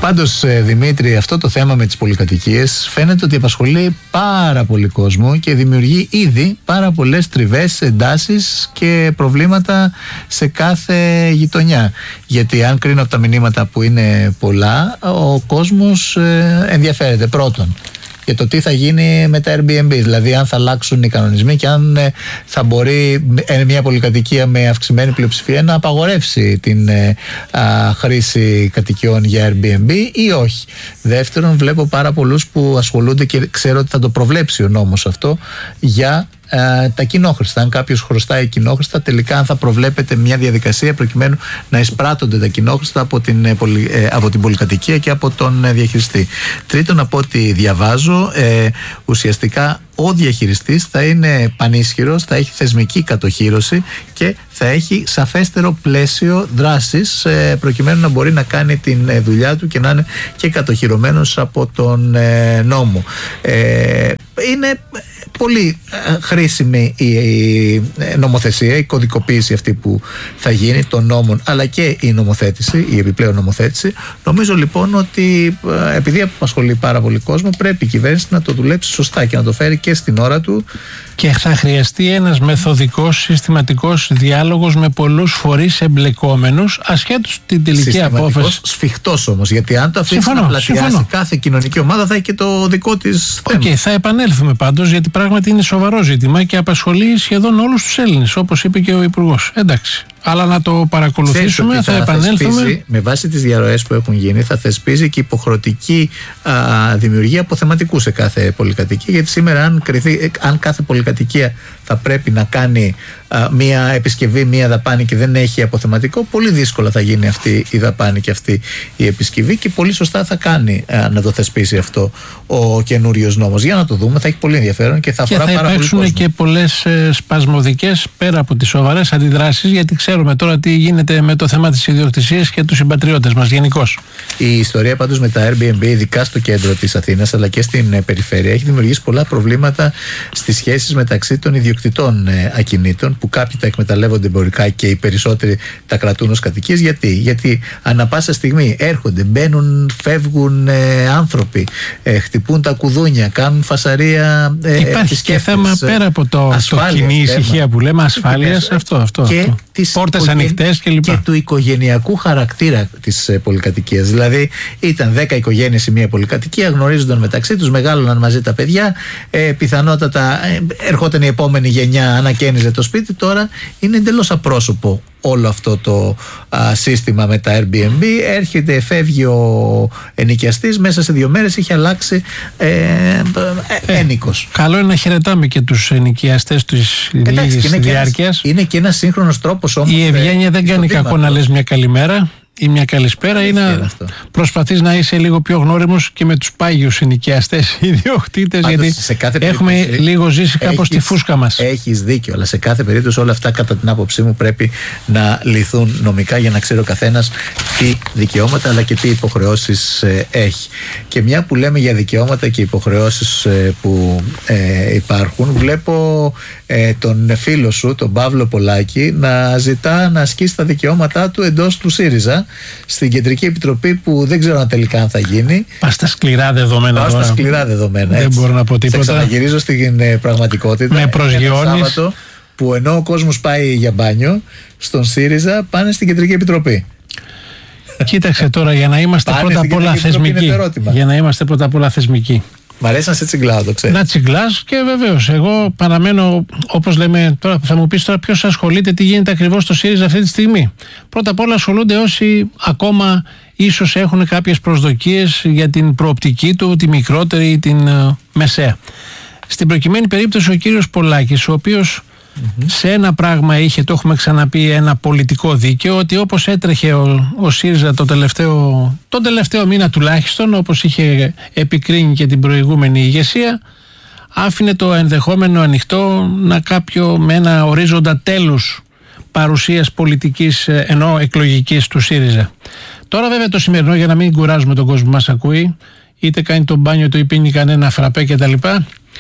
Πάντως, Δημήτρη, αυτό το θέμα με τις πολυκατοικίες φαίνεται ότι απασχολεί πάρα πολύ κόσμο και δημιουργεί ήδη πάρα πολλές τριβές, εντάσεις και προβλήματα σε κάθε γειτονιά. Γιατί αν κρίνω από τα μηνύματα που είναι πολλά, ο κόσμος ενδιαφέρεται πρώτον για το τι θα γίνει με τα Airbnb, δηλαδή αν θα αλλάξουν οι κανονισμοί και αν θα μπορεί μια πολυκατοικία με αυξημένη πλειοψηφία να απαγορεύσει την χρήση κατοικιών για Airbnb ή όχι. Δεύτερον, βλέπω πάρα πολλούς που ασχολούνται και ξέρω ότι θα το προβλέψει ο νόμος αυτό για τα κοινόχρηστα. Αν κάποιος χρωστάει κοινόχρηστα, τελικά αν θα προβλέπεται μια διαδικασία προκειμένου να εισπράττονται τα κοινόχρηστα από την πολυκατοικία και από τον διαχειριστή. Τρίτον, από ό,τι διαβάζω, ουσιαστικά ο διαχειριστής θα είναι πανίσχυρος, θα έχει θεσμική κατοχύρωση και θα έχει σαφέστερο πλαίσιο δράσης προκειμένου να μπορεί να κάνει την δουλειά του και να είναι και κατοχυρωμένος από τον νόμο. Είναι πολύ χρήσιμη η νομοθεσία, η κωδικοποίηση αυτή που θα γίνει των νόμων, αλλά και η νομοθέτηση, η επιπλέον νομοθέτηση. Νομίζω λοιπόν ότι επειδή απασχολεί πάρα πολύ κόσμο, πρέπει η κυβέρνηση να το δουλέψει σωστά και να το φέρει και στην ώρα του. Και θα χρειαστεί ένας μεθοδικός, συστηματικός διάλογος με πολλούς φορείς εμπλεκόμενους, ασχέτως την τελική απόφαση. Σφιχτός όμως, γιατί αν το αφήσει να πλατιάσει κάθε κοινωνική ομάδα, θα έχει και το δικό της θέμα. Θα επανέλθουμε πάντως, γιατί πράγματι είναι σοβαρό ζήτημα και απασχολεί σχεδόν όλους τους Έλληνες, όπως είπε και ο Υπουργός. Εντάξει. Αλλά να το παρακολουθήσουμε, θα επανέλθουμε. Με βάση τις διαρροές που έχουν γίνει, θα θεσπίζει και υποχρεωτική δημιουργία αποθεματικού σε κάθε πολυκατοικία. Γιατί σήμερα, αν κάθε πολυκατοικία θα πρέπει να κάνει μία επισκευή, μία δαπάνη και δεν έχει αποθεματικό, πολύ δύσκολα θα γίνει αυτή η δαπάνη και αυτή η επισκευή και πολύ σωστά θα κάνει να το θεσπίσει αυτό ο καινούριος νόμος. Για να το δούμε, θα έχει πολύ ενδιαφέρον και θα αφορά πάρα πολύ κόσμο. Και θα υπάρξουν και πολλές σπασμωδικές πέρα από τις σοβαρές αντιδράσεις, γιατί ξέρουμε τώρα τι γίνεται με το θέμα της ιδιοκτησίας και τους συμπατριώτες μας γενικώς. Η ιστορία πάντως με τα Airbnb, ειδικά στο κέντρο της Αθήνας αλλά και στην περιφέρεια, έχει δημιουργήσει πολλά προβλήματα στις σχέσεις μεταξύ των ιδιοκτητών ακινήτων, που κάποιοι τα εκμεταλλεύονται εμπορικά και οι περισσότεροι τα κρατούν ως κατοικίες. Γιατί ανά πάσα στιγμή έρχονται, μπαίνουν, φεύγουν άνθρωποι, χτυπούν τα κουδούνια, κάνουν φασαρία. Υπάρχει και θέμα πέρα από το κοινή ησυχία που λέμε, ασφάλειας, αυτό. Και πόρτες ανοιχτές κλπ. Και του οικογενειακού χαρακτήρα της πολυκατοικίας. Δηλαδή, ήταν 10 οικογένειες σε μια πολυκατοικία, γνωρίζονταν μεταξύ τους, μεγάλωναν μαζί τα παιδιά. Πιθανότατα ερχόταν η επόμενη γενιά, ανακαίνιζε το σπίτι. Τώρα είναι εντελώς απρόσωπο όλο αυτό το σύστημα με τα Airbnb. Έρχεται, φεύγει ο ενοικιαστής, μέσα σε 2 μέρες είχε αλλάξει ένοικος. Καλό είναι να χαιρετάμε και τους ενοικιαστές της λίγης διάρκειας. Είναι και ένας σύγχρονος τρόπος όμως. Η ευγένεια δεν κάνει κακό να λες μια καλημέρα ή μια καλησπέρα, ή να προσπαθείς να είσαι λίγο πιο γνώριμος και με τους πάγιους ενοικιαστές ιδιοκτήτες, γιατί έχουμε λίγο ζήσει κάπως τη φούσκα μας. Έχεις δίκιο, αλλά σε κάθε περίπτωση όλα αυτά, κατά την άποψή μου, πρέπει να λυθούν νομικά για να ξέρει ο καθένας τι δικαιώματα αλλά και τι υποχρεώσεις έχει. Και μια που λέμε για δικαιώματα και υποχρεώσεις που υπάρχουν, βλέπω τον φίλο σου, τον Παύλο Πολάκη, να ζητά να ασκήσει τα δικαιώματά του εντός του ΣΥΡΙΖΑ στην Κεντρική Επιτροπή, που δεν ξέρω αν τελικά αν θα γίνει. Πας στα σκληρά δεδομένα. Δεν μπορώ να πω τίποτα. Σε ξαναγυρίζω στην πραγματικότητα. Με προσγειώνεις. Που ενώ ο κόσμος πάει για μπάνιο, στον ΣΥΡΙΖΑ πάνε στην Κεντρική Επιτροπή. Κοίταξε τώρα, για να είμαστε πρώτα απ' όλα θεσμικοί. Μ' αρέσει να σε τσιγκλάω, το ξέρεις. Να τσιγκλάς, και βεβαίως εγώ παραμένω, όπως λέμε τώρα, θα μου πεις τώρα ποιος ασχολείται, τι γίνεται ακριβώς στο ΣΥΡΙΖΑ αυτή τη στιγμή. Πρώτα απ' όλα ασχολούνται όσοι ακόμα ίσως έχουν κάποιες προσδοκίες για την προοπτική του, τη μικρότερη ή την μεσαία. Στην προκειμένη περίπτωση ο κύριος Πολάκης, ο οποίος σε ένα πράγμα είχε, το έχουμε ξαναπεί, ένα πολιτικό δίκαιο, ότι όπως έτρεχε ο ΣΥΡΙΖΑ τον τελευταίο μήνα τουλάχιστον, όπως είχε επικρίνει και την προηγούμενη ηγεσία, άφηνε το ενδεχόμενο ανοιχτό να με ένα ορίζοντα τέλους παρουσίας πολιτικής, ενώ εκλογικής, του ΣΥΡΙΖΑ. Τώρα βέβαια το σημερινό, για να μην κουράζουμε τον κόσμο που μας ακούει, είτε κάνει τον μπάνιο του ή πίνει κανένα φραπέ κτλ.,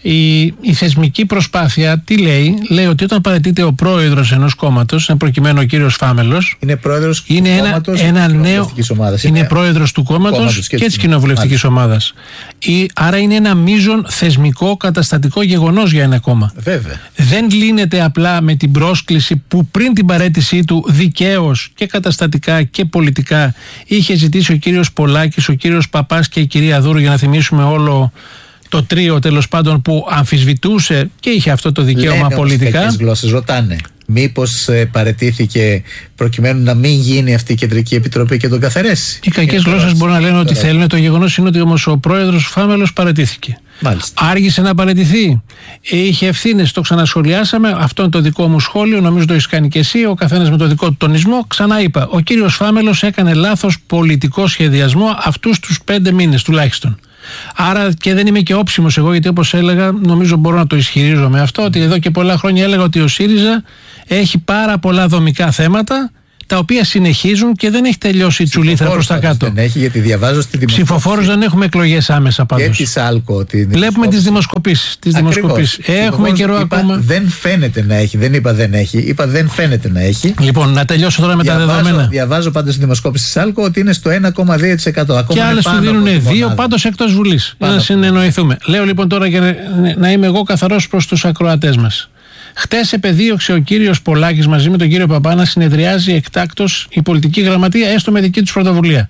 Η θεσμική προσπάθεια τι λέει? Λέει ότι όταν παραιτείται ο πρόεδρος ενός κόμματος, εν προκειμένου ο κύριος Φάμελος, είναι πρόεδρος του κόμματος, είναι πρόεδρος του κόμματος και της κοινοβουλευτικής ομάδας. Άρα είναι ένα μείζον θεσμικό καταστατικό γεγονός για ένα κόμμα. Βέβαια. Δεν λύνεται απλά με την πρόσκληση που πριν την παραίτησή του δικαίως και καταστατικά και πολιτικά είχε ζητήσει ο κύριος Πολάκης, ο κύριος Παπάς και η κυρία Δούρου, για να θυμίσουμε όλο το τρίο τέλος πάντων που αμφισβητούσε και είχε αυτό το δικαίωμα. Λένε πολιτικά. Κακές γλώσσες ρωτάνε. Μήπως παραιτήθηκε προκειμένου να μην γίνει αυτή η κεντρική επιτροπή και τον καθαρέσει? Οι κακές γλώσσες μπορούν να λένε ό,τι θέλουν. Το γεγονός είναι ότι όμως ο πρόεδρος Φάμελος παραιτήθηκε. Μάλιστα. Άργησε να παραιτηθεί. Είχε ευθύνες, το ξανασχολιάσαμε. Αυτό είναι το δικό μου σχόλιο. Νομίζω το έχεις κάνει και εσύ. Ο καθένας με το δικό του τονισμό. Ξανά είπα. Ο κύριος Φάμελος έκανε λάθος πολιτικό σχεδιασμό αυτούς τους 5 μήνες τουλάχιστον. Άρα και δεν είμαι και όψιμος εγώ, γιατί όπως έλεγα, νομίζω μπορώ να το ισχυρίζομαι αυτό, ότι εδώ και πολλά χρόνια έλεγα ότι ο ΣΥΡΙΖΑ έχει πάρα πολλά δομικά θέματα τα οποία συνεχίζουν και δεν έχει τελειώσει η τσουλήθρα προς τα κάτω. Δεν έχει, γιατί διαβάζω στη δημοσκόπηση. Ψηφοφόρους δεν έχουμε εκλογές άμεσα πάντως. Και της ΑΛΚΟ. Βλέπουμε τις δημοσκοπήσεις. Έχουμε καιρό ακόμα. Δεν φαίνεται να έχει. Δεν είπα δεν έχει. Είπα δεν φαίνεται να έχει. Λοιπόν, να τελειώσω τώρα με τα δεδομένα. Διαβάζω πάντως στη δημοσκόπηση της ΑΛΚΟ ότι είναι στο 1,2%. Και άλλες του δίνουν 2, πάντως εκτός Βουλής. Να συνεννοηθούμε. Λέω λοιπόν τώρα για να είμαι εγώ καθαρός προς τους ακροατές μας. Χτες επεδίωξε ο κύριος Πολάκης μαζί με τον κύριο Παπά να συνεδριάζει εκτάκτως η πολιτική γραμματεία, έστω με δική τους πρωτοβουλία.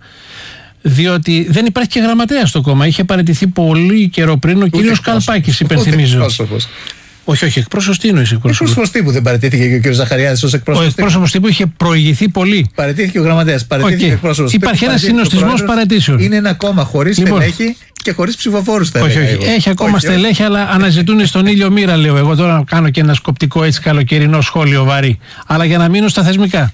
Διότι δεν υπάρχει και γραμματέα στο κόμμα. Είχε παραιτηθεί πολύ καιρό πριν ο κύριος Καλπάκης, υπενθυμίζω. Όχι, εκπρόσωπος τι εννοείς? Εκπρόσωπος τύπου δεν παραιτήθηκε και ο κύριος Ζαχαριάδης ως εκπρόσωπος? Ο εκπρόσωπος τύπου είχε προηγηθεί πολύ. Παραιτήθηκε ο γραμματέας, παραιτήθηκε ο εκπρόσωπος. Υπάρχει ένας συνοστισμός παραιτήσεων. Είναι ένα κόμμα χωρίς στελέχη και χωρίς ψηφοφόρους. Όχι. Έχει ακόμα στελέχη, αλλά αναζητούν στον ήλιο μοίρα, λέω εγώ. Τώρα κάνω και ένα σκοπτικό έτσι καλοκαιρινό σχόλιο βαρύ. Αλλά για να μείνω στα θεσμικά.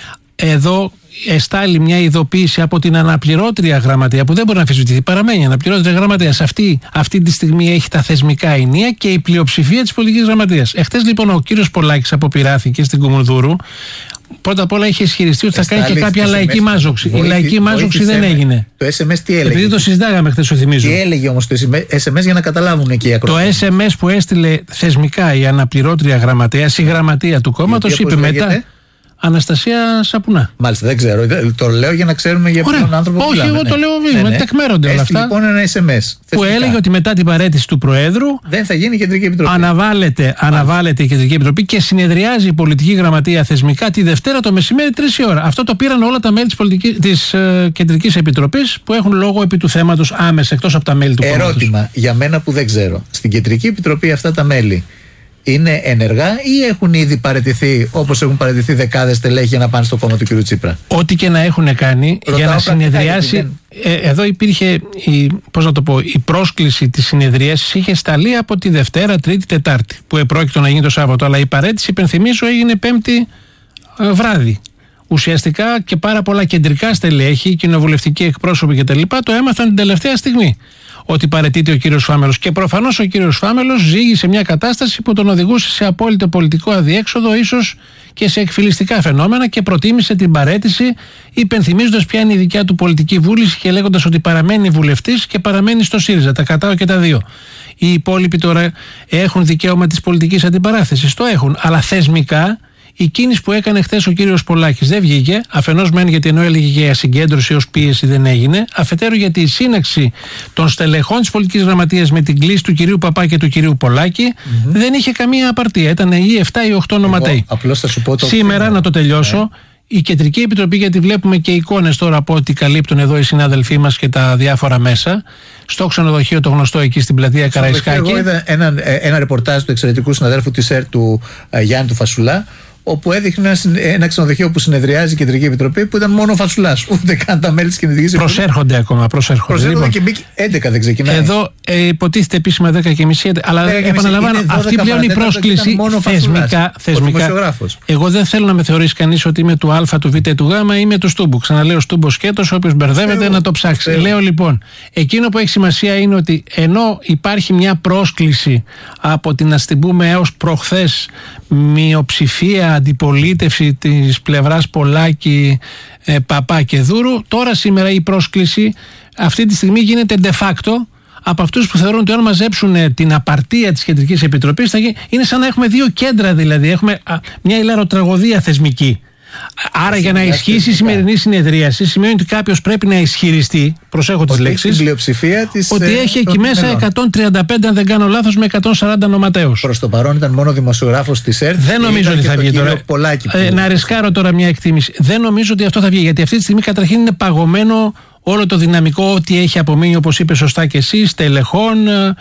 Εδώ εστάλει μια ειδοποίηση από την αναπληρώτρια γραμματεία που δεν μπορεί να αμφισβητηθεί. Παραμένει αναπληρώτρια γραμματεία. Αυτή τη στιγμή έχει τα θεσμικά ενία και η πλειοψηφία της πολιτικής γραμματείας. Εχθές λοιπόν ο κύριος Πολάκης αποπειράθηκε στην Κουμουνδούρου. Πρώτα απ' όλα είχε ισχυριστεί ότι θα κάνει και κάποια λαϊκή μάζοξη. Η λαϊκή μάζοξη δεν έγινε. Το SMS τι έλεγε? Επειδή το συζητάγαμε χθες, το θυμίζω. Τι έλεγε όμως το SMS για να καταλάβουν εκεί οι ακροατές? Το SMS που έστειλε θεσμικά η αναπληρώτρια γραμματέας, η γραμματεία του κόμματος, είπε μετά. Αναστασία Σαπουνά. Μάλιστα, δεν ξέρω. Το λέω για να ξέρουμε για ποιον άνθρωπο μιλάμε. Όχι, εγώ το λέω. Τεκμέρονται όλα αυτά. Λοιπόν, ένα SMS. Που έλεγε ότι μετά την παραίτηση του Προέδρου δεν θα γίνει η Κεντρική Επιτροπή. Αναβάλλεται η Κεντρική Επιτροπή και συνεδριάζει η πολιτική γραμματεία θεσμικά τη Δευτέρα το μεσημέρι 3 η ώρα. Αυτό το πήραν όλα τα μέλη της Κεντρικής Επιτροπής που έχουν λόγο επί του θέματος άμεσα, εκτός από τα μέλη του κόμματος. Ερώτημα για μένα που δεν ξέρω. Στην Κεντρική Επιτροπή αυτά τα μέλη είναι ενεργά ή έχουν ήδη παραιτηθεί, όπως έχουν παραιτηθεί δεκάδες στελέχη για να πάνε στο κόμμα του κ. Τσίπρα? Ό,τι και να έχουν κάνει για να συνεδριάσει. Εδώ υπήρχε η πρόσκληση της συνεδρίασης είχε σταλεί από τη Δευτέρα, Τρίτη, Τετάρτη που επρόκειτο να γίνει το Σάββατο. Αλλά η παραίτηση, υπενθυμίζω, έγινε Πέμπτη βράδυ. Ουσιαστικά και πάρα πολλά κεντρικά στελέχη, κοινοβουλευτικοί εκπρόσωποι κτλ. Το έμαθαν την τελευταία στιγμή ότι παραιτείται ο κύριος Φάμελος. Και προφανώς ο κύριος Φάμελος ζήγησε μια κατάσταση που τον οδηγούσε σε απόλυτο πολιτικό αδιέξοδο, ίσως και σε εκφυλιστικά φαινόμενα, και προτίμησε την παραίτηση, υπενθυμίζοντας ποια είναι η δικιά του πολιτική βούληση και λέγοντας ότι παραμένει βουλευτής και παραμένει στο ΣΥΡΙΖΑ. Τα κατάω και τα δύο. Οι υπόλοιποι τώρα έχουν δικαίωμα της πολιτικής αντιπαράθεσης. Το έχουν, αλλά θεσμικά. Η κίνηση που έκανε χθες ο κύριος Πολάκης δεν βγήκε, αφενός μεν γιατί ενώ έλεγε για συγκέντρωση ως πίεση δεν έγινε, αφετέρου γιατί η σύναξη των στελεχών της πολιτικής γραμματείας με την κλίση του κυρίου Παπά και του κυρίου Πολάκη δεν είχε καμία απαρτία. Ήταν ή 7 ή 8 ονοματέοι. Απλώς θα σου πω σήμερα, να το τελειώσω, η Κεντρική Επιτροπή, γιατί βλέπουμε και εικόνες τώρα από ό,τι καλύπτουν εδώ οι συνάδελφοί μας και τα διάφορα μέσα, στο ξενοδοχείο το γνωστό εκεί στην πλατεία Καραϊσκάκη. Εγώ είδα ένα ρεπορτάζ του εξαιρετικού συναδέλφου της ΕΡΤ του Γιάννη του Φασουλά, όπου έδειχνε ένα ξενοδοχείο που συνεδριάζει η Κεντρική Επιτροπή που ήταν μόνο ο Φασουλάς. Ούτε καν τα μέλη της Κεντρικής Επιτροπής. Προσέρχονται ακόμα. Προσέρχονται και μπήκε 11 δεν ξεκινάει. Εδώ υποτίθεται επίσημα 10:30. Αλλά επαναλαμβάνω, αυτή πλέον η πρόσκληση θεσμικά. Εγώ δεν θέλω να με θεωρήσει κανείς ότι είμαι του Α, του Β, του Γ, είμαι του Στούμπου. Ξαναλέω Στούμπο σκέτος, όποιος μπερδεύεται να το ψάξει. Λέω λοιπόν, εκείνο που έχει σημασία είναι ότι ενώ υπάρχει μια πρόσκληση από την, ας την πούμε, έως προχθές μειοψηφία αντιπολίτευση της πλευράς Πολάκη, Παπά και Δούρου, τώρα σήμερα η πρόσκληση αυτή τη στιγμή γίνεται de facto από αυτούς που θεωρούν ότι αν μαζέψουν την απαρτία της Κεντρικής Επιτροπής είναι σαν να έχουμε δύο κέντρα, δηλαδή έχουμε μια ηλαροτραγωδία θεσμική. Άρα για να ισχύσει η σημερινή συνεδρίαση σημαίνει ότι κάποιος πρέπει να ισχυριστεί, προσέχω τις λέξεις, ότι έχει εκεί μέσα 135, αν δεν κάνω λάθος, με 140 νοματέους. Προς το παρόν ήταν μόνο δημοσιογράφος της ΕΡΤ. Δεν νομίζω ότι θα βγει τώρα. Να ρισκάρω τώρα μια εκτίμηση. Δεν νομίζω ότι αυτό θα βγει, γιατί αυτή τη στιγμή καταρχήν είναι παγωμένο όλο το δυναμικό, ό,τι έχει απομείνει, όπως είπε σωστά και εσείς, τελεχών,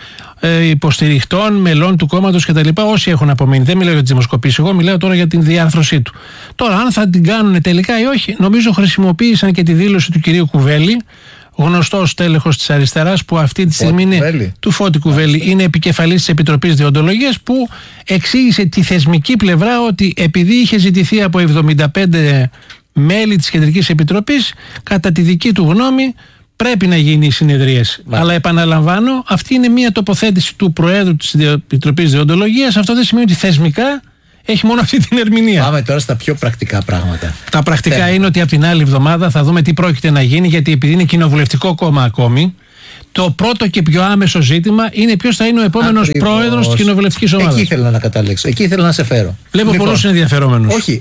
υποστηριχτών, μελών του κόμματος κτλ. Όσοι έχουν απομείνει. Δεν μιλάω για τις δημοσκοπήσεις, εγώ μιλάω τώρα για την διάρθρωσή του. Τώρα, αν θα την κάνουν τελικά ή όχι, νομίζω χρησιμοποίησαν και τη δήλωση του κυρίου Κουβέλη, γνωστός τέλεχος της αριστεράς, που αυτή τη στιγμή είναι του Φώτη Κουβέλη, είναι επικεφαλής της Επιτροπής Δεοντολογίας, που εξήγησε τη θεσμική πλευρά ότι επειδή είχε ζητηθεί από 75 μέλη της Κεντρικής Επιτροπής, κατά τη δική του γνώμη πρέπει να γίνει η συνεδρίαση. Αλλά επαναλαμβάνω, αυτή είναι μια τοποθέτηση του Προέδρου της Επιτροπής Δεοντολογίας. Αυτό δεν σημαίνει ότι θεσμικά έχει μόνο αυτή την ερμηνεία. Πάμε τώρα στα πιο πρακτικά πράγματα. Τα πρακτικά είναι ότι από την άλλη εβδομάδα θα δούμε τι πρόκειται να γίνει, γιατί επειδή είναι κοινοβουλευτικό κόμμα ακόμη, το πρώτο και πιο άμεσο ζήτημα είναι ποιος θα είναι ο επόμενος πρόεδρος της κοινοβουλευτικής ομάδας. Εκεί ήθελα να καταλήξω. Εκεί ήθελα να σε φέρω. Βλέπω πολλούς ενδιαφερόμενους. Όχι.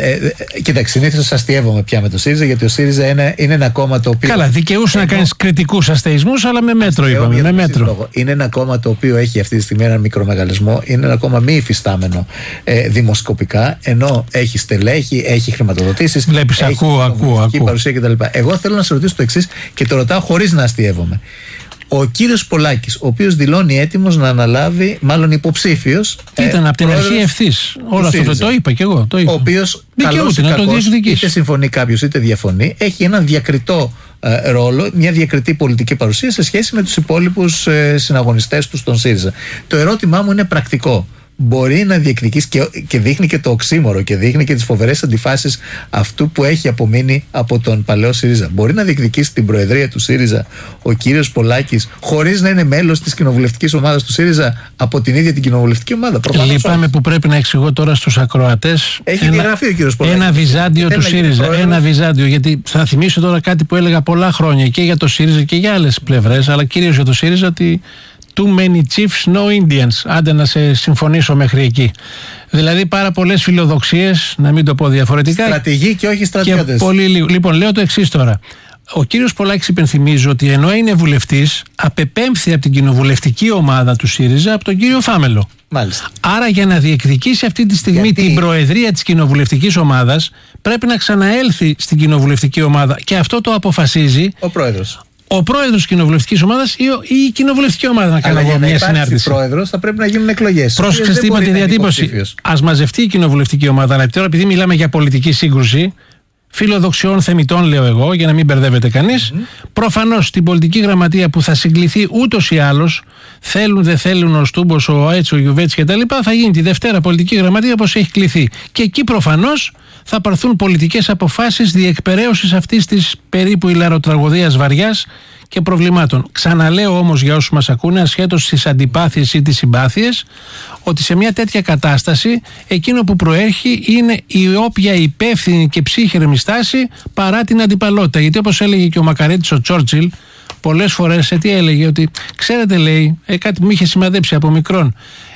Κοίταξε, συνήθως αστειεύομαι πια με το ΣΥΡΙΖΑ, γιατί ο ΣΥΡΙΖΑ είναι ένα κόμμα το οποίο. Καλά, δικαιούσε να κάνεις κριτικούς αστεισμούς, αλλά με μέτρο είπαμε. Με μέτρο. Είναι ένα κόμμα το οποίο έχει αυτή τη στιγμή έναν μικρομεγαλισμό. Είναι ένα κόμμα μη υφιστάμενο δημοσκοπικά, ενώ έχει στελέχη, έχει χρηματοδοτήσεις. Βλέπεις, ακούω. Παρουσία κτλ. Εγώ θέλω να σε ρωτήσω το εξής και το ρωτάω χωρίς να αστειεύομαι. Ο κύριος Πολάκης, ο οποίος δηλώνει έτοιμος να αναλάβει, μάλλον υποψήφιος. Ήταν από την αρχή ευθύς. Όλο αυτό το είπα και εγώ. Ο οποίος, καλώς ή κακώς, είτε συμφωνεί κάποιος είτε διαφωνεί, έχει έναν διακριτό ρόλο, μια διακριτή πολιτική παρουσία σε σχέση με τους υπόλοιπους συναγωνιστές του στον ΣΥΡΙΖΑ. Το ερώτημά μου είναι πρακτικό. Μπορεί να διεκδικήσει και δείχνει και το οξύμορο και δείχνει και τις φοβερές αντιφάσεις αυτού που έχει απομείνει από τον παλαιό ΣΥΡΙΖΑ. Μπορεί να διεκδικήσει την προεδρία του ΣΥΡΙΖΑ ο κύριος Πολάκης χωρίς να είναι μέλος της κοινοβουλευτικής ομάδας του ΣΥΡΙΖΑ από την ίδια την κοινοβουλευτική ομάδα? Λυπάμαι που πρέπει να εξηγώ τώρα στους ακροατές. Έχει διαγραφεί ο κύριος Πολάκης. Ένα βυζάντιο του ΣΥΡΙΖΑ. Ένα βυζάντιο, γιατί θα θυμίσω τώρα κάτι που έλεγα πολλά χρόνια και για το ΣΥΡΙΖΑ και για άλλες πλευρές, αλλά κυρίως για το ΣΥΡΙΖΑ, ότι too many chiefs, no Indians. Άντε να σε συμφωνήσω μέχρι εκεί. Δηλαδή πάρα πολλές φιλοδοξίες, να μην το πω διαφορετικά. Στρατηγοί και όχι στρατιώτες. Και πολύ λίγο. Λοιπόν, λέω το εξής τώρα. Ο κύριος Πολάκης, υπενθυμίζω ότι ενώ είναι βουλευτής, απεπέμφθη από την κοινοβουλευτική ομάδα του ΣΥΡΙΖΑ από τον κύριο Φάμελο. Μάλιστα. Άρα για να διεκδικήσει αυτή τη στιγμή την προεδρία της κοινοβουλευτικής ομάδας, πρέπει να ξαναέλθει στην κοινοβουλευτική ομάδα, και αυτό το αποφασίζει ο πρόεδρος. Ο πρόεδρος της κοινοβουλευτικής ομάδας ή η κοινοβουλευτική ομάδα να κάνει μια συνάρτηση. Ο πρόεδρος θα πρέπει να γίνουν εκλογές. Πρόσεξε τι είπα τη διατύπωση. Ας μαζευτεί η κοινοβουλευτική ομάδα. Αλλά τώρα, επειδή μιλάμε για πολιτική σύγκρουση, φιλοδοξιών θεμιτών, λέω εγώ, για να μην μπερδεύεται κανείς, προφανώς την πολιτική γραμματεία που θα συγκληθεί ούτως ή άλλως, θέλουν δεν θέλουν ο Στούμπος, ο Έτσι, ο Γιουβέτσι κτλ., θα γίνει τη Δευτέρα πολιτική γραμματεία όπως έχει κληθεί. Και εκεί προφανώς θα πάρθουν πολιτικές αποφάσεις διεκπεραίωσης αυτής της περίπου ηλαροτραγωδίας βαριάς και προβλημάτων. Ξαναλέω όμως για όσους μας ακούνε, ασχέτως στις αντιπάθειες ή τις συμπάθειες, ότι σε μια τέτοια κατάσταση εκείνο που προέρχει είναι η όποια υπεύθυνη και ψύχρεμη στάση παρά την αντιπαλότητα. Γιατί όπως έλεγε και ο Μακαρίτης ο Τσόρτσιλ πολλές φορές, τι έλεγε, ότι ξέρετε, λέει, κάτι που μου είχε σημαδέψει από μικρόν,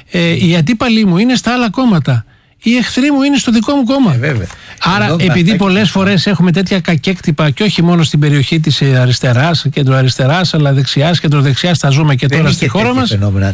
οι αντίπαλοι μου είναι στα άλλα κόμματα. Οι εχθροί μου είναι στο δικό μου κόμμα. Βέβαια. Άρα, επειδή πολλές φορές έχουμε τέτοια κακέκτυπα και όχι μόνο στην περιοχή της αριστεράς, κεντροαριστεράς, αλλά δεξιάς, κεντροδεξιάς, τα ζούμε και τώρα στη χώρα μας. Φαινόμενα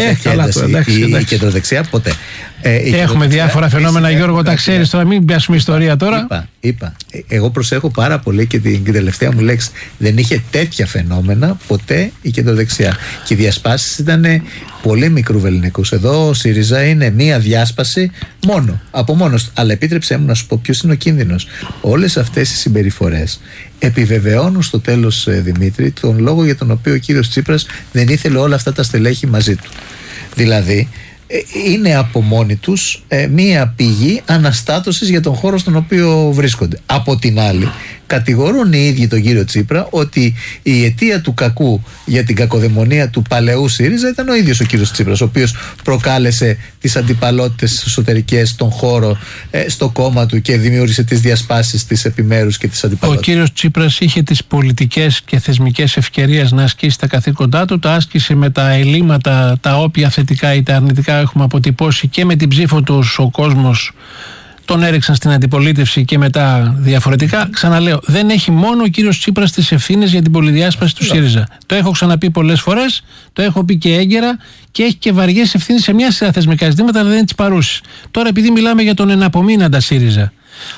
η κεντροδεξιά ποτέ. Έχουμε διάφορα φαινόμενα, Γιώργο, τα ξέρεις τώρα, μην πιάσουμε ιστορία τώρα. Είπα. Εγώ προσέχω πάρα πολύ και την τελευταία μου λέξη. Δεν είχε τέτοια φαινόμενα ποτέ η κεντροδεξιά. Και οι διασπάσεις ήταν πολύ μικρού βεληνικούς. Εδώ ο ΣΥΡΙΖΑ είναι μία διάσπαση από μόνος. Αλλά επίτρεψέ μου να σου πω ποιος είναι ο κίνδυνος. Όλες αυτές οι συμπεριφορές επιβεβαιώνουν στο τέλος, Δημήτρη, τον λόγο για τον οποίο ο κύριος Τσίπρας δεν ήθελε όλα αυτά τα στελέχη μαζί του. Δηλαδή, είναι από μόνοι τους μία πηγή αναστάτωσης για τον χώρο στον οποίο βρίσκονται. Από την άλλη, κατηγορούν οι ίδιοι τον κύριο Τσίπρα ότι η αιτία του κακού για την κακοδαιμονία του παλαιού ΣΥΡΙΖΑ ήταν ο ίδιος ο κύριος Τσίπρας, ο οποίος προκάλεσε τις αντιπαλότητες εσωτερικές στον χώρο, στο κόμμα του και δημιούργησε τις διασπάσεις, τις επιμέρους και τις αντιπαλότητες. Ο κύριος Τσίπρας είχε τις πολιτικές και θεσμικές ευκαιρίες να ασκήσει τα καθήκοντά του, τα άσκησε με τα ελλείμματα, τα όποια θετικά ή τα αρνητικά έχουμε αποτυπώσει, και με την ψήφο του ο κόσμος τον έριξαν στην αντιπολίτευση και μετά διαφορετικά. Ξαναλέω, δεν έχει μόνο ο κύριος Τσίπρας τις ευθύνες για την πολυδιάσπαση του ΣΥΡΙΖΑ. Το έχω ξαναπεί πολλές φορές, το έχω πει και έγκαιρα, και έχει και βαριές ευθύνες σε μια σειρά θεσμικά ζητήματα, αλλά δεν είναι τις παρούσεις. Τώρα, επειδή μιλάμε για τον εναπομείναντα ΣΥΡΙΖΑ,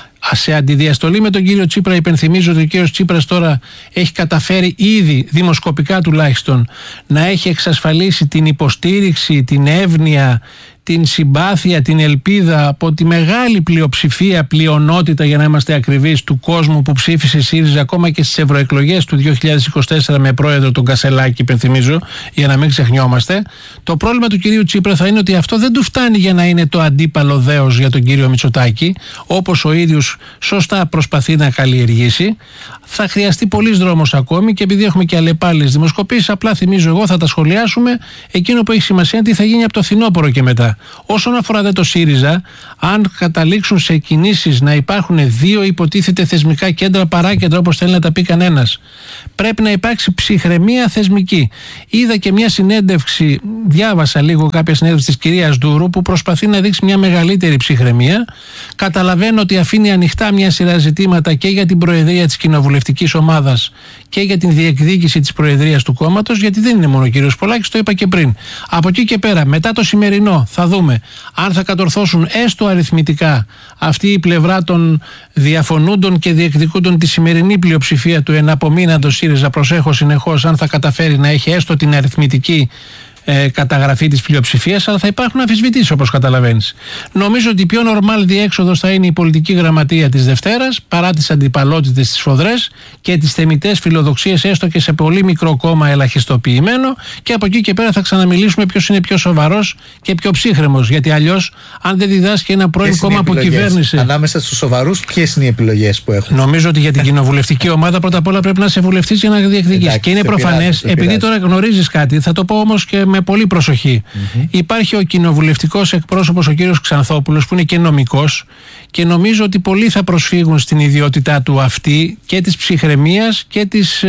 σε αντιδιαστολή με τον κύριο Τσίπρα, υπενθυμίζω ότι ο κύριος Τσίπρας τώρα έχει καταφέρει ήδη, δημοσκοπικά τουλάχιστον, να έχει εξασφαλίσει την υποστήριξη, την εύνοια, την συμπάθεια, την ελπίδα από τη μεγάλη πλειονότητα, για να είμαστε ακριβείς, του κόσμου που ψήφισε ΣΥΡΙΖΑ ακόμα και στις ευρωεκλογές του 2024 με πρόεδρο τον Κασελάκη, υπενθυμίζω, για να μην ξεχνιόμαστε. Το πρόβλημα του κυρίου Τσίπρα θα είναι ότι αυτό δεν του φτάνει για να είναι το αντίπαλο δέος για τον κύριο Μητσοτάκη, όπως ο ίδιος σωστά προσπαθεί να καλλιεργήσει. Θα χρειαστεί πολύς δρόμος ακόμη, και επειδή έχουμε και αλλεπάλληλες δημοσκοπήσεις, απλά θυμίζω εγώ, θα τα σχολιάσουμε. Εκείνο που έχει σημασία είναι τι θα γίνει από το φθινόπωρο και μετά. Όσον αφορά δε το ΣΥΡΙΖΑ, αν καταλήξουν σε κινήσεις να υπάρχουν δύο υποτίθεται θεσμικά κέντρα, παράκεντρα, όπως θέλει να τα πει κανένας, πρέπει να υπάρξει ψυχραιμία θεσμική. Είδα και μια συνέντευξη, διάβασα λίγο κάποια συνέντευξη της κυρίας Ντούρου, που προσπαθεί να δείξει μια μεγαλύτερη ψυχραιμία. Καταλαβαίνω ότι αφήνει ανοιχτά μια σειρά ζητήματα και για την προεδρία της κοινοβουλευτικής ομάδας και για την διεκδίκηση της προεδρίας του κόμματος, γιατί δεν είναι μόνο ο κύριος Πολάκης, το είπα και πριν. Από εκεί και πέρα, μετά το σημερινό, θα δούμε αν θα κατορθώσουν έστω αριθμητικά αυτή η πλευρά των διαφωνούντων και διεκδικούντων τη σημερινή πλειοψηφία του εναπομείναντο ΣΥΡΙΖΑ, προσέχω συνεχώς, αν θα καταφέρει να έχει έστω την αριθμητική καταγραφή της πλειοψηφίας, αλλά θα υπάρχουν αμφισβητήσεις, όπως καταλαβαίνεις. Νομίζω ότι η πιο νορμάλ διέξοδος θα είναι η πολιτική γραμματεία της Δευτέρας, παρά τις αντιπαλότητες, τις σφοδρές και τις θεμιτές φιλοδοξίες, έστω και σε πολύ μικρό κόμμα ελαχιστοποιημένο, και από εκεί και πέρα θα ξαναμιλήσουμε ποιος είναι πιο σοβαρός και πιο ψύχρεμος. Γιατί αλλιώς, αν δεν διδάσκει ένα πρώην κόμμα που κυβέρνησε. Ανάμεσα στους σοβαρούς, ποιες είναι οι επιλογές που έχουν? Νομίζω ότι για την κοινοβουλευτική ομάδα πρώτα απ' όλα πρέπει να είσαι βουλευτής για να διεκδικείς. Και είναι προφανές, επειδή τώρα γνωρίζεις κάτι, θα το πω όμως και με πολύ προσοχή. Υπάρχει ο κοινοβουλευτικός εκπρόσωπος, ο κύριος Ξανθόπουλος, που είναι και νομικός, και νομίζω ότι πολλοί θα προσφύγουν στην ιδιότητά του αυτή, και της ψυχραιμίας και της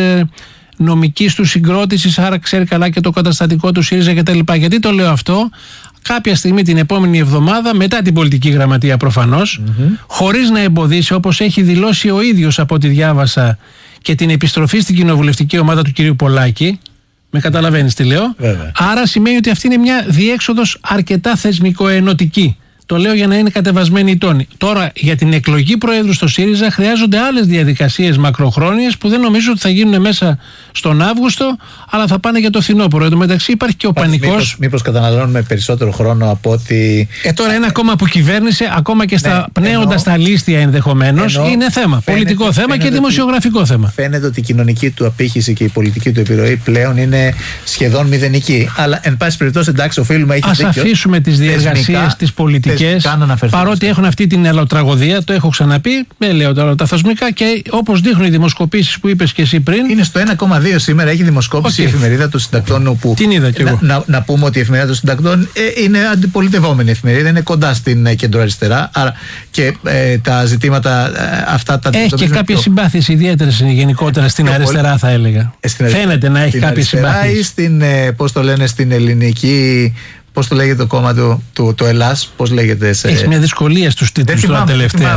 νομικής του συγκρότησης, άρα ξέρει καλά και το καταστατικό του ΣΥΡΙΖΑ κτλ. Γιατί το λέω αυτό? Κάποια στιγμή την επόμενη εβδομάδα, μετά την πολιτική γραμματεία προφανώς, χωρίς να εμποδίσει, όπως έχει δηλώσει ο ίδιος από ό,τι διάβασα, και την επιστροφή στην κοινοβουλευτική ομάδα του κυρίου Πολάκη. Με καταλαβαίνεις τι λέω? Βέβαια. Άρα σημαίνει ότι αυτή είναι μια διέξοδος αρκετά θεσμικο-ενωτική. Το λέω για να είναι κατεβασμένη η τόνη. Τώρα, για την εκλογή προέδρου στο ΣΥΡΙΖΑ χρειάζονται άλλες διαδικασίες μακροχρόνιες, που δεν νομίζω ότι θα γίνουν μέσα στον Αύγουστο, αλλά θα πάνε για το φθινόπωρο. Εν τω μεταξύ υπάρχει και ο πανικός. Μήπως καταναλώνουμε περισσότερο χρόνο από ότι. Τώρα ένα κόμμα που κυβέρνησε, ακόμα και πνέοντας τα λίστια ενδεχομένως, είναι θέμα. Πολιτικό θέμα και δημοσιογραφικό θέμα. Φαίνεται ότι η κοινωνική του απήχηση και η πολιτική του επιρροή πλέον είναι σχεδόν μηδενική. Αλλά, εν πάση περιπτώσει, εντάξει, οφείλουμε. Ας αφήσουμε τις διεργασίες, τις πολιτικές. Παρότι έχουν αυτή την αλλοτραγωδία, το έχω ξαναπεί, δεν λέω τώρα τα θεσμικά, και όπως δείχνουν οι δημοσκοπήσεις που είπες και εσύ πριν. Είναι στο 1,2 σήμερα, έχει δημοσκόπηση η εφημερίδα των συντακτών. Την είδα κι εγώ. Να πούμε ότι η εφημερίδα των συντακτών είναι αντιπολιτευόμενη εφημερίδα, είναι κοντά στην κεντροαριστερά. Άρα και τα ζητήματα αυτά τα έχει και κάποιες συμπάθειες ιδιαίτερες γενικότερα στην αριστερά, θα έλεγα. Φαίνεται να έχει κάποιες συμπάθειες. Ή στην, πώς το λένε, στην ελληνική. Πώς το λέγεται το κόμμα το Ελλάς, πώς λέγεται? Έχει μια δυσκολία στους τίτλους τώρα τελευταία.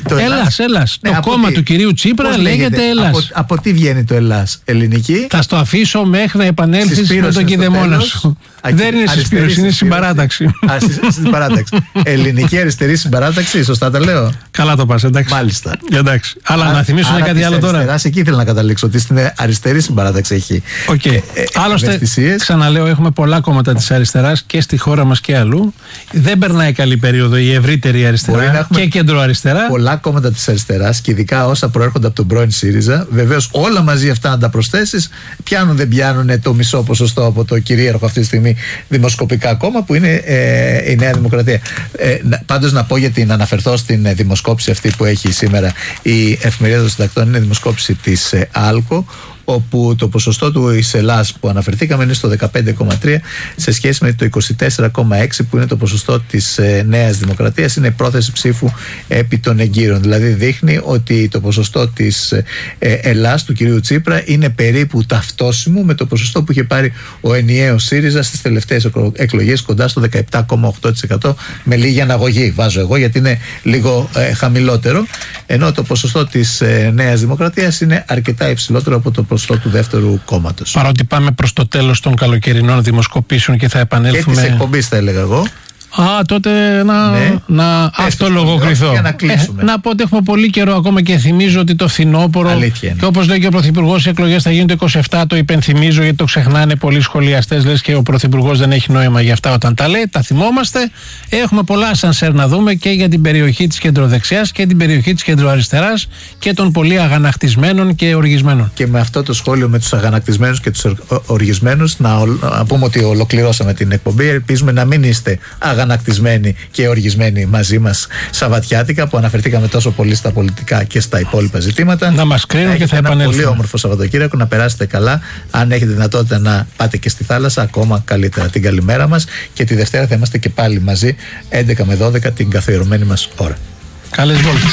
Ελλάς. Το κόμμα του κυρίου Τσίπρα λέγεται Ελλάς. Από τι βγαίνει το Ελλάς? Ελληνική. Θα στο αφήσω μέχρι να επανέλθεις με τον κηδεμόνα σου. Δεν είναι συσπήρωση, είναι συμπαράταξη. Συμπαράταξη. Ελληνική αριστερή συμπαράταξη, σωστά τα λέω? Καλά το πας, εντάξει. Μάλιστα. Εντάξει. Αλλά να θυμίσω κάτι άλλο τώρα. Εκεί ήθελα να καταλήξω, ότι στην αριστερή συμπαράταξη έχει. Άλλωστε, ξαναλέω, έχουμε πολλά κόμματα της αριστεράς και στη χώρα μας και αλλού. Δεν περνάει καλή περίοδο η ευρύτερη αριστερά και κεντροαριστερά. Πολλά κόμματα της αριστεράς, και ειδικά όσα προέρχονται από τον πρώην ΣΥΡΙΖΑ, βεβαίως όλα μαζί αυτά να τα προσθέσεις, πιάνουν δεν πιάνουν το μισό ποσοστό από το κυρίαρχο αυτή τη στιγμή στιγμή δημοσκοπικά κόμμα, που είναι η Νέα Δημοκρατία. Πάντως να πω, γιατί να αναφερθώ στην δημοσκόπηση αυτή που έχει σήμερα η Εφημερίδα των Συντακτών, είναι δημοσκόπηση της ΑΛΚΟ, όπου το ποσοστό του Ελλάς που αναφερθήκαμε είναι στο 15,3 σε σχέση με το 24,6 που είναι το ποσοστό της Νέας Δημοκρατίας. Είναι πρόθεση ψήφου επί των εγκύρων. Δηλαδή δείχνει ότι το ποσοστό της Ελλάς του κυρίου Τσίπρα είναι περίπου ταυτόσιμο με το ποσοστό που είχε πάρει ο ενιαίος ΣΥΡΙΖΑ στις τελευταίες εκλογές, κοντά στο 17,8%, με λίγη αναγωγή βάζω εγώ, γιατί είναι λίγο χαμηλότερο, ενώ το ποσοστό της Νέας Δημοκρατίας είναι αρκετά υψηλότερο από το ποσοστό του δεύτερου κόμματος. Παρότι πάμε προς το τέλος των καλοκαιρινών δημοσκοπήσεων και θα επανέλθουμε. Και της εκπομπής, θα έλεγα εγώ. Τότε να αυτολογοκριθώ. Να πω ότι έχουμε πολύ καιρό ακόμα και θυμίζω ότι το φθινόπωρο, και όπως λέει και ο Πρωθυπουργός, οι εκλογές θα γίνουν το 27. Το υπενθυμίζω γιατί το ξεχνάνε πολλοί σχολιαστές. Λες και ο Πρωθυπουργός δεν έχει νόημα για αυτά όταν τα λέει. Τα θυμόμαστε. Έχουμε πολλά ασανσέρ να δούμε και για την περιοχή της κεντροδεξιάς και την περιοχή της κεντροαριστεράς και των πολύ αγανακτισμένων και οργισμένων. Και με αυτό το σχόλιο με τους αγανακτισμένους και τους οργισμένους, να πούμε ότι ολοκληρώσαμε την εκπομπή. Ελπίζουμε να μην είστε αγανακτισμένοι και οργισμένοι μαζί μας σαββατιάτικα, που αναφερθήκαμε τόσο πολύ στα πολιτικά και στα υπόλοιπα ζητήματα. Να μας κρίνουν και θα επανέλθουμε. Ένα πολύ όμορφο Σαββατοκύριακο, να περάσετε καλά. Αν έχετε δυνατότητα να πάτε και στη θάλασσα, ακόμα καλύτερα. Την καλημέρα μας, και τη Δευτέρα θα είμαστε και πάλι μαζί 11 με 12 την καθιερωμένη μας ώρα. Καλές βόλτες.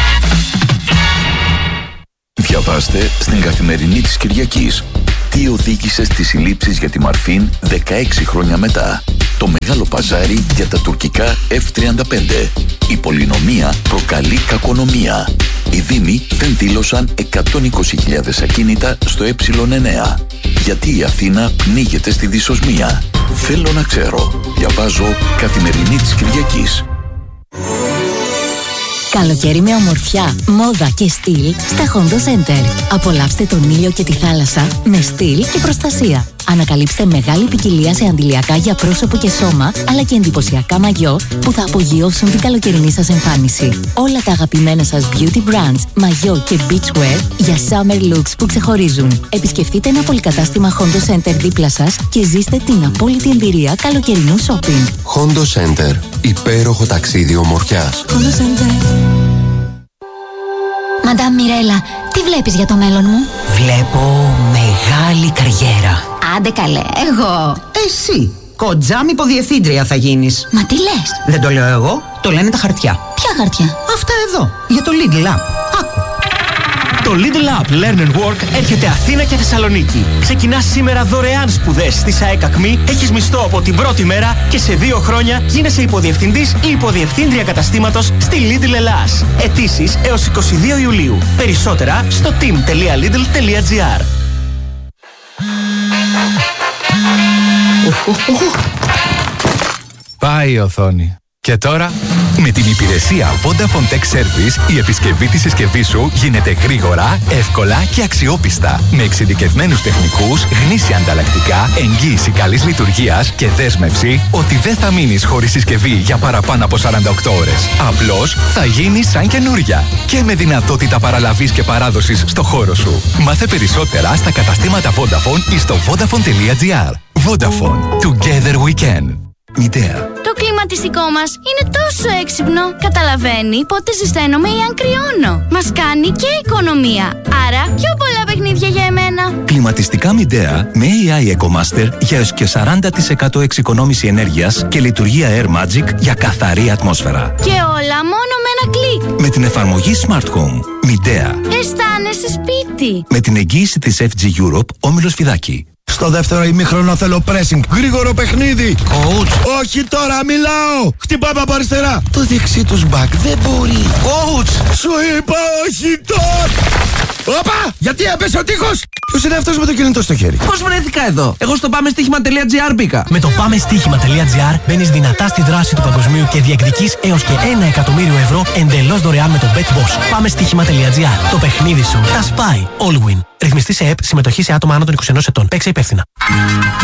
Διαβάστε στην Καθημερινή της Κυριακής. Τι οδήγησε στις συλλήψεις για τη Μαρφίν 16 χρόνια μετά. Το μεγάλο παζάρι για τα τουρκικά F-35. Η πολυνομία προκαλεί κακονομία. Οι Δήμοι δεν δήλωσαν 120.000 ακίνητα στο Ε9. Γιατί η Αθήνα πνίγεται στη δυσοσμία. Θέλω να ξέρω. Διαβάζω Καθημερινή της Κυριακής. Καλοκαίρι με ομορφιά, μόδα και στυλ στα Hondo Center. Απολαύστε τον ήλιο και τη θάλασσα με στυλ και προστασία. Ανακαλύψτε μεγάλη ποικιλία σε αντιλιακά για πρόσωπο και σώμα, αλλά και εντυπωσιακά μαγιό που θα απογειώσουν την καλοκαιρινή σας εμφάνιση. Όλα τα αγαπημένα σας beauty brands, μαγιό και beachwear για summer looks που ξεχωρίζουν. Επισκεφτείτε ένα πολυκατάστημα Hondo Center δίπλα σας και ζήστε την απόλυτη εμπειρία καλοκαιρινού shopping. Hondo Center. Υπέροχο ταξίδι ομορφιάς. Hondo Center. Μαντάμ Μιρέλα, τι βλέπεις για το μέλλον μου? Βλέπω μεγάλη καριέρα. Άντε καλέ, εγώ. Εσύ, κοντζάμ υποδιευθύντρια θα γίνεις. Μα τι λες? Δεν το λέω εγώ, το λένε τα χαρτιά. Ποια χαρτιά? Αυτά εδώ, για το Lidl App. Άκου. Το Lidl App Learn and Work έρχεται Αθήνα και Θεσσαλονίκη. Ξεκινάς σήμερα δωρεάν σπουδές στη ΣΑΕΚ ΑΚΜΗ, έχεις μισθό από την πρώτη μέρα και σε 2 χρόνια γίνεσαι υποδιευθυντής ή υποδιευθύντρια καταστήματος στη Lidl Ελλάς. Αιτήσεις έως 22 Ιουλίου. Περισσότερα στο team.lidl.gr. Πάει η οθόνη. Και τώρα, με την υπηρεσία Vodafone Tech Service, η επισκευή της συσκευής σου γίνεται γρήγορα, εύκολα και αξιόπιστα. Με εξειδικευμένους τεχνικούς, γνήσια ανταλλακτικά, εγγύηση καλής λειτουργίας και δέσμευση ότι δεν θα μείνεις χωρίς συσκευή για παραπάνω από 48 ώρες. Απλώς θα γίνει σαν καινούρια. Και με δυνατότητα παραλαβής και παράδοσης στο χώρο σου. Μάθε περισσότερα στα καταστήματα Vodafone ή στο vodafone.gr. Vodafone. Together we can. Μητέα. Το κλιματιστικό μας είναι τόσο έξυπνο. Καταλαβαίνει πότε ζεσταίνομαι ή αν κρυώνω. Μας κάνει και οικονομία. Άρα πιο πολλά παιχνίδια για εμένα. Κλιματιστικά Midea με AI EcoMaster για έως και 40% εξοικονόμηση ενέργειας και λειτουργία Air Magic για καθαρή ατμόσφαιρα. Και όλα μόνο με ένα κλικ. Με την εφαρμογή Smart Home. Midea. Αισθάνεσαι σπίτι. Με την εγγύηση της FG Europe, Όμιλος Φιδάκη. Στο δεύτερο ημίχρονο θέλω pressing. Γρήγορο παιχνίδι. Coach. Όχι τώρα, μιλάω. Χτυπάμε από αριστερά. Το δεξί τους μπακ δεν μπορεί. Coach. Σου είπα όχι τώρα. Όπα! Γιατί έπεσε ο τείχος. Ποιος είναι αυτός με το κινητό στο χέρι? Πώς βρέθηκα εδώ? Εγώ στο πάμεστοίχημα.gr μπήκα. Με το πάμεστοίχημα.gr μπαίνεις δυνατά στη δράση του παγκοσμίου και διεκδικείς έως και 1 εκατομμύριο ευρώ εντελώς δωρεάν με το BetBoss. Πάμεστοίχημα.gr. Το παιχνίδι σου τα σπάει. All win. Ρυθμιστή σε ΕΠ, συμμετοχή σε άτομα άνω των 21 ετών. Παίξε υπεύθυνα.